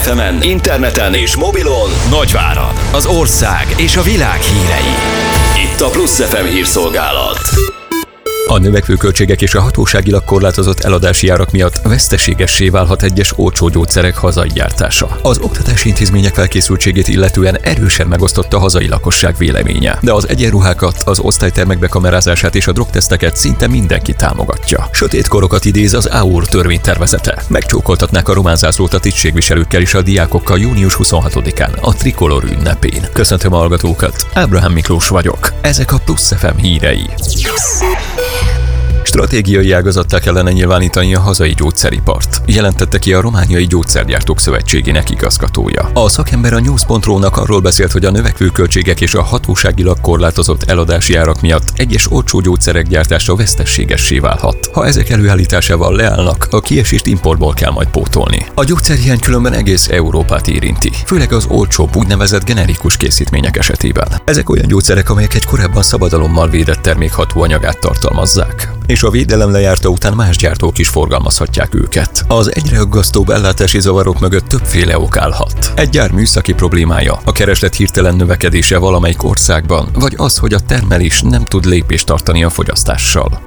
FM-en, interneten és mobilon Nagyvárad, az ország és a világ hírei. Itt a Plusz FM hírszolgálat. A növekvő költségek és a hatóságilag korlátozott eladási árak miatt veszteségessé válhat egyes olcsó gyógyszerek hazai gyártása. Az oktatási intézmények felkészültségét illetően erősen megosztott a hazai lakosság véleménye, de az egyenruhákat, az osztálytermek bekamerázását és a drogteszteket szinte mindenki támogatja. Sötét korokat idéz az AUR törvénytervezete. Megcsókoltatnák a román zászlót a tisztségviselőkkel és a diákokkal június 26-án, a Trikolor ünnepén. Köszöntöm a hallgatókat, Ábrahám Miklós vagyok. Ezek a Plusz FM hírei. Stratégiai ágazattá kellene nyilvánítani a hazai gyógyszeripart, jelentette ki a Romániai Gyógyszergyártók Szövetségének igazgatója. A szakember a News.ro-nak arról beszélt, hogy a növekvő költségek és a hatóságilag korlátozott eladási árak miatt egyes olcsó gyógyszerek gyártása veszteségessé válhat. Ha ezek előállításával leállnak, a kiesést importból kell majd pótolni. A gyógyszerhiány különben egész Európát érinti, főleg az olcsóbb úgynevezett generikus készítmények esetében. Ezek olyan gyógyszerek, amelyek egy korábban szabadalommal védett termék hatóanyagát tartalmazzák, és a védelem lejárta után más gyártók is forgalmazhatják őket. Az egyre aggasztóbb ellátási zavarok mögött többféle ok állhat. Egy gyár műszaki problémája, a kereslet hirtelen növekedése valamelyik országban, vagy az, hogy a termelés nem tud lépést tartani a fogyasztással.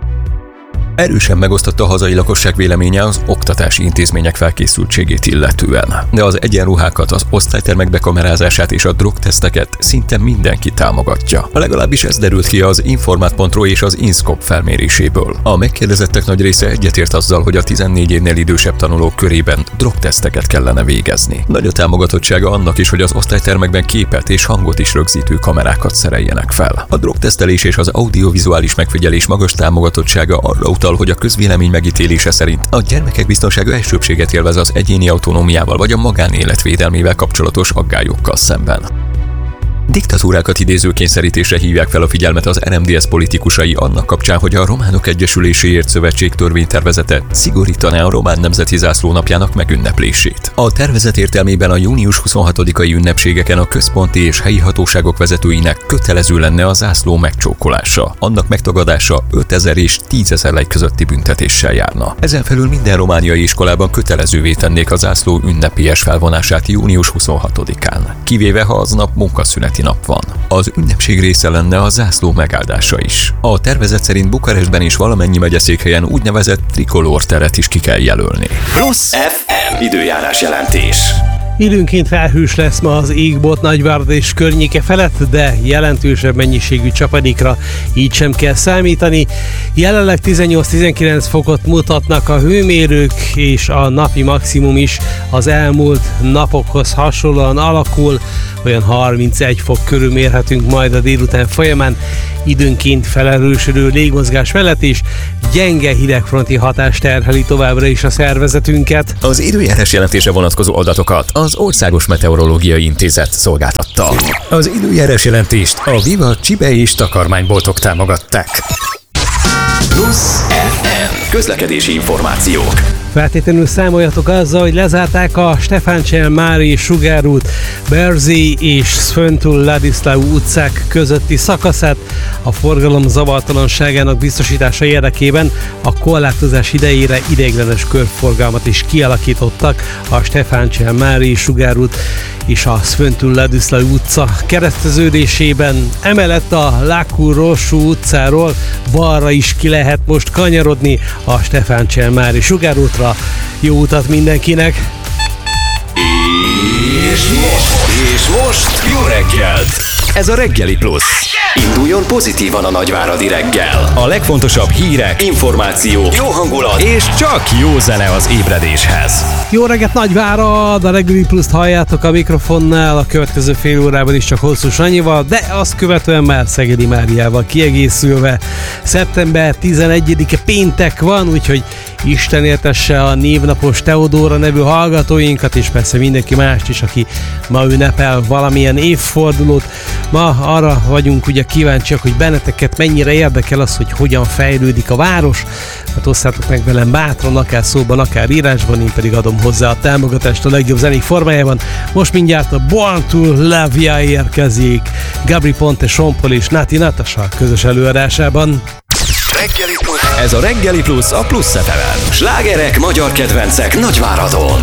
Erősen megosztotta a hazai lakosság véleménye az oktatási intézmények felkészültségét illetően, de az egyenruhákat, az osztálytermek bekamerázását és a drogteszteket szinte mindenki támogatja. Legalábbis ez derült ki az Informat.ro és az INSCOP felméréséből. A megkérdezettek nagy része egyetért azzal, hogy a 14 évnél idősebb tanulók körében drogteszteket kellene végezni. Nagy a támogatottsága annak is, hogy az osztálytermekben képet és hangot is rögzítő kamerákat szereljenek fel. A drogtesztelés és az audiovizuális megfigyelés magas támogatottsága arra utal, hogy a közvélemény megítélése szerint a gyermekek biztonsága elsőbséget élvez az egyéni autonómiával vagy a magánélet védelmével kapcsolatos aggályokkal szemben. Diktatúrákat idéző kényszerítésre hívják fel a figyelmet az RMDSZ politikusai annak kapcsán, hogy a Románok Egyesüléséért Szövetség törvénytervezete szigorítaná a román nemzeti zászló napjának megünneplését. A tervezet értelmében a június 26-ai ünnepségeken a központi és helyi hatóságok vezetőinek kötelező lenne a zászló megcsókolása. Annak megtagadása 5000 és 10 000 lej közötti büntetéssel járna. Ezen felül minden romániai iskolában kötelezővé tennék a zászló ünnepélyes felvonását június 26-án, kivéve ha aznap munkaszünet nap van. Az ünnepség része lenne a zászló megáldása is. A tervezet szerint Bukarestben és valamennyi megyeszékhelyen úgynevezett Trikolor teret is ki kell jelölni. Plusz FM időjárás jelentés. Időnként felhős lesz ma az égbolt Nagyvárad és környéke felett, de jelentősebb mennyiségű csapadékra így sem kell számítani. Jelenleg 18-19 fokot mutatnak a hőmérők, és a napi maximum is az elmúlt napokhoz hasonlóan alakul. Olyan 31 fok körül mérhetünk majd a délután folyamán, időnként felerősödő légmozgás mellett is gyenge hidegfronti hatás terheli továbbra is a szervezetünket. Az időjárás jelentésre vonatkozó adatokat az Országos Meteorológiai Intézet szolgáltatta. Az időjárás jelentést a Viva Csibe és takarmányboltok támogatták. Plusz FM közlekedési információk. Feltétlenül számoljatok azzal, hogy lezárták a Stefáncel-Mári Sugárút, Berzé és Szföntül Ladiszláu utcák közötti szakaszát a forgalom zavartalanságának biztosítása érdekében. A korlátozás idejére ideiglenes körforgalmat is kialakítottak a Stefáncel-Mári Sugárút és a Szföntül Ladiszláu utca kereszteződésében. Emellett a Lákú-Rossú utcáról balra is ki lehet most kanyarodni a Stefáncel-Mári Sugárútra. Jó utat mindenkinek! És most jó reggelt! Ez a Reggeli Plusz. Induljon pozitívan a nagyváradi reggel. A legfontosabb hírek, információk, jó hangulat és csak jó zene az ébredéshez. Jó reggelt Nagyvárad! A Reggeli Pluszt halljátok a mikrofonnál, a következő fél órában is csak Hosszú Sanyival, de azt követően már Szegedi Máriával kiegészülve. Szeptember 11-e péntek van, úgyhogy Isten értesse a névnapos Teodóra nevű hallgatóinkat, és persze mindenki mást is, aki ma ünnepel valamilyen évfordulót. Ma arra vagyunk ugye kíváncsiak, hogy benneteket mennyire érdekel az, hogy hogyan fejlődik a város. Hát osszátok meg velem bátran, akár szóban, akár írásban, én pedig adom hozzá a támogatást a legjobb zenék formájában. Most mindjárt a Born to Love érkezik Gabri Ponte, Sean Paul és Nati Natasha közös előadásában. Ez a Reggeli Plusz a Plusz FM-en. Slágerek, magyar kedvencek Nagyváradon.